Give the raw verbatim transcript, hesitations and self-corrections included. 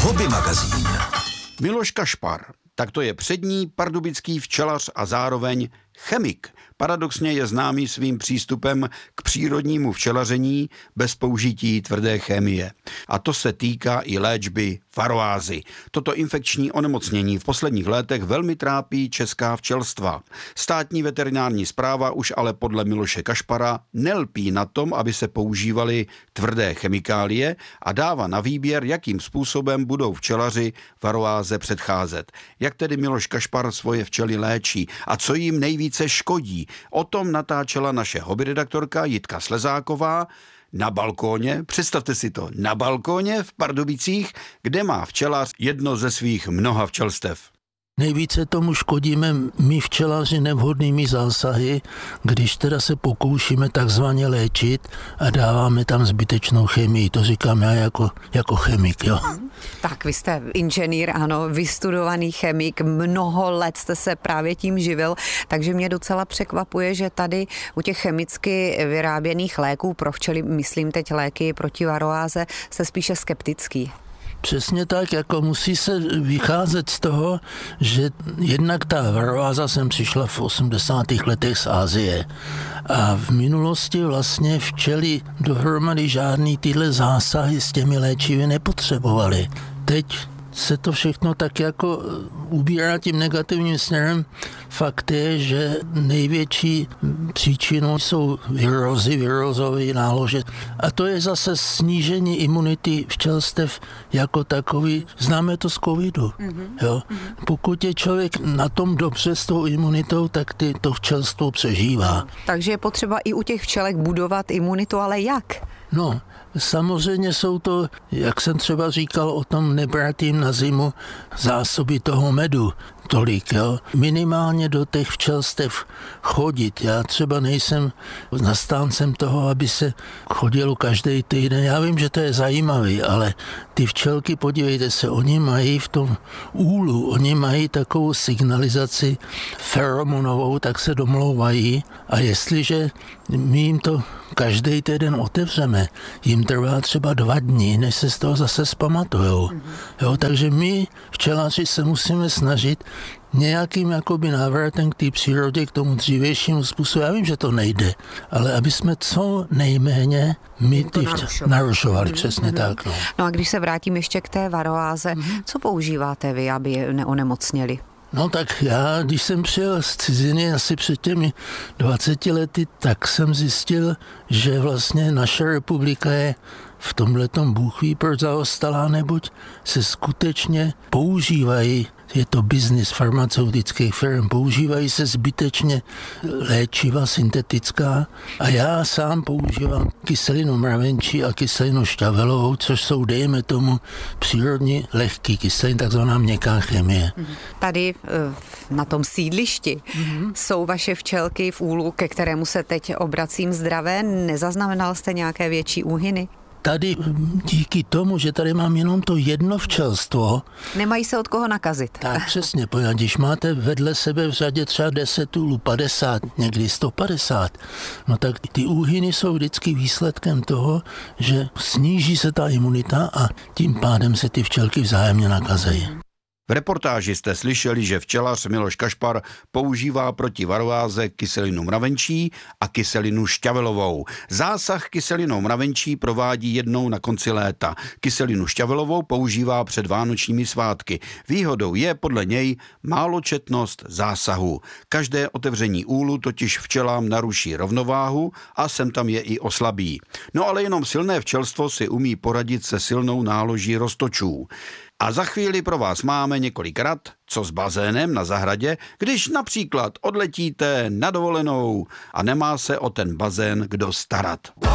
Hobby magazín. Miloš Kašpar, tak to je přední pardubický včelař a zároveň chemik. Paradoxně je známý svým přístupem k přírodnímu včelaření bez použití tvrdé chemie. A to se týká i léčby varoázy. Toto infekční onemocnění v posledních letech velmi trápí česká včelstva. Státní veterinární správa už ale podle Miloše Kašpara nelpí na tom, aby se používaly tvrdé chemikálie a dává na výběr, jakým způsobem budou včelaři varoáze předcházet. Jak tedy Miloš Kašpar svoje včely léčí a co jim nejvíce škodí? O tom natáčela naše hobbyredaktorka Jitka Slezáková na balkóně, představte si to, na balkóně v Pardubicích, kde má včelař jedno ze svých mnoha včelstev. Nejvíce tomu škodíme my včelaři nevhodnými zásahy, když teda se pokoušíme takzvaně léčit a dáváme tam zbytečnou chemii. To říkám já jako, jako chemik, jo. Tak vy jste inženýr, ano, vystudovaný chemik, mnoho let jste se právě tím živil, takže mě docela překvapuje, že tady u těch chemicky vyráběných léků pro včely, myslím teď léky proti varoáze, jste spíše skeptický. Přesně tak, jako musí se vycházet z toho, že jednak ta varoáza sem přišla v osmdesátých letech z Asie a v minulosti vlastně včely dohromady žádný tyhle zásahy s těmi léčivy nepotřebovaly. Teď se to všechno tak jako ubírá tím negativním směrem. Fakt je, že největší příčinou jsou virózy, virózové nálože. A to je zase snížení imunity včelstev jako takový. Známe to z covidu. Mm-hmm. Jo? Pokud je člověk na tom dobře s tou imunitou, tak ty, to včelstvo přežívá. Takže je potřeba i u těch včelek budovat imunitu, ale jak? No, samozřejmě jsou to, jak jsem třeba říkal o tom nebratým na zimu, zásoby toho medu tolik, jo. Minimálně do těch včelstev chodit. Já třeba nejsem zastáncem toho, aby se chodilo každý týden. Já vím, že to je zajímavý, ale ty včelky, podívejte se, oni mají v tom úlu, oni mají takovou signalizaci feromonovou, tak se domlouvají a jestliže my jim to každý týden otevřeme, jim trvá třeba dva dny, než se z toho zase zpamatujou. Jo, takže my včelaři se musíme snažit nějakým jakoby návratem k té přírodě, k tomu dřívějšímu způsobu. Já vím, že to nejde, ale aby jsme co nejméně my ty včely narušovali, mm-hmm. přesně mm-hmm. tak. No. no a když se vrátím ještě k té varoáze, mm-hmm. co používáte vy, aby je neonemocněli? No tak já, když jsem přijel z ciziny asi před těmi dvaceti lety, tak jsem zjistil, že vlastně naše republika je v tomhletom Bůh ví proč zaostalá, neboť se skutečně používají, je to biznis farmaceutických firm, používají se zbytečně léčiva syntetická a já sám používám kyselinu mravenčí a kyselinu šťavelovou, což jsou, dejme tomu, přírodní lehký kyselin, takzvaná měkká chemie. Tady na tom sídlišti mm-hmm. jsou vaše včelky v úlu, ke kterému se teď obracím zdravé. Nezaznamenal jste nějaké větší úhyny? Tady díky tomu, že tady mám jenom to jedno včelstvo. Nemají se od koho nakazit. Tak přesně, pojď, když máte vedle sebe v řadě třeba deset úlů, padesát, někdy sto padesát, no tak ty úhyny jsou vždycky výsledkem toho, že sníží se ta imunita a tím pádem se ty včelky vzájemně nakazejí. V reportáži jste slyšeli, že včelař Miloš Kašpar používá proti varoáze kyselinu mravenčí a kyselinu šťavelovou. Zásah kyselinou mravenčí provádí jednou na konci léta. Kyselinu šťavelovou používá před vánočními svátky. Výhodou je podle něj máločetnost zásahu. Každé otevření úlu totiž včelám naruší rovnováhu a sem tam je i oslabí. No ale jenom silné včelstvo si umí poradit se silnou náloží roztočů. A za chvíli pro vás máme několik rad, co s bazénem na zahradě, když například odletíte na dovolenou a nemá se o ten bazén kdo starat.